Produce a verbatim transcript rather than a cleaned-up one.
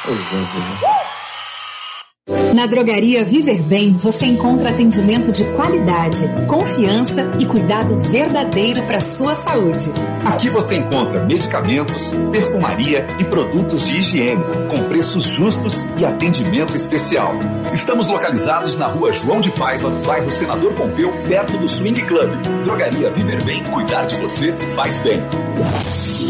Na Drogaria Viver Bem, você encontra atendimento de qualidade, confiança e cuidado verdadeiro para sua saúde. Aqui você encontra medicamentos, perfumaria e produtos de higiene, com preços justos e atendimento especial. Estamos localizados na rua João de Paiva, bairro Senador Pompeu, perto do Swing Club. Drogaria Viver Bem, cuidar de você faz bem.